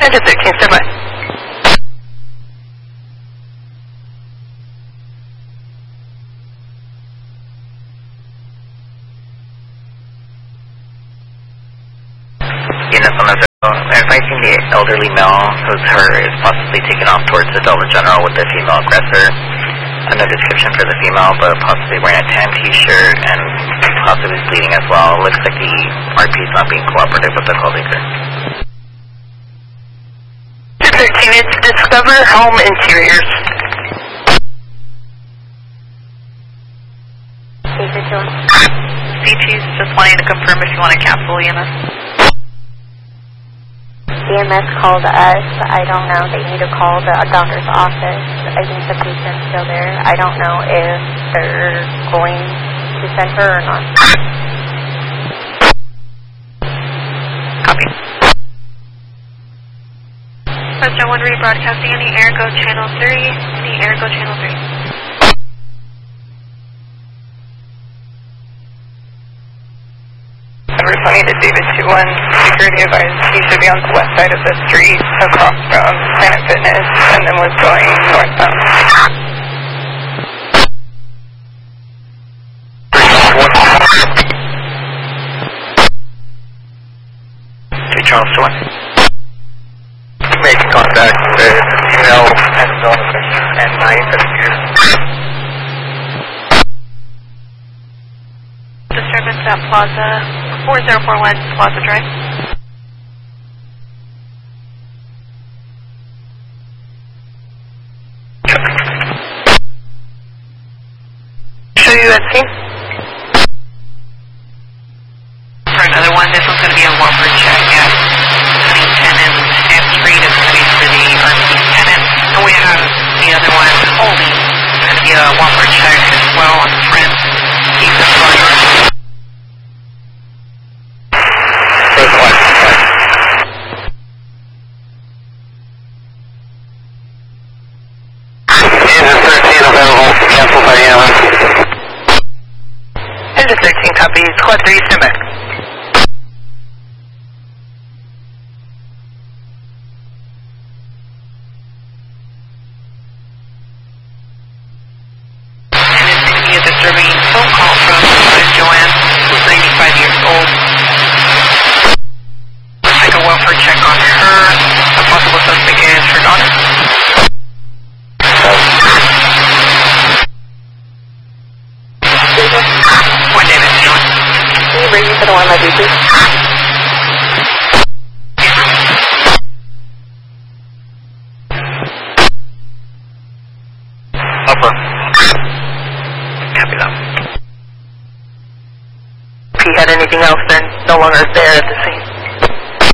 Engine 13, stand by. Units on the zero, advising the elderly male whose her is possibly taken off towards the Delta General with the female aggressor. No description for the female, but possibly wearing a tan t-shirt and possibly bleeding as well. Looks like the RP is not being cooperative with the co-leader. 13, it's Discover Home Interiors. CT's just wanting to confirm if you want to cancel EMS. EMS called us. I don't know. They need to call the doctor's office. I think the patient's still there. I don't know if they're going to send her or not. Copy. President 1 rebroadcasting any Airgo Channel 3. Any Airgo Channel 3. Responding to David 2-1, security advised he should be on the west side of the street across from Planet Fitness and then was going northbound. Okay, Charles 1. Making contact with female and 9 passengers. Disturbance at Plaza 4041 Plaza Drive. Show you that scene? For another one, this one's going to be a Walford check at Huntington and Street. It's going to be for the RP tenant. And we have the other one holding. It's going to be a Walford check as well on the front. Keep the floor. Engine 13, copy. Squad 3, stand by. And it's going to be a disturbing phone call from Joanne, who's 95 years old. Let's take a welfare check on her. A possible suspect is her daughter. One David, John. Can you bring me to the one, my please? Upper. Copy that. If he had anything else, they're no longer there at the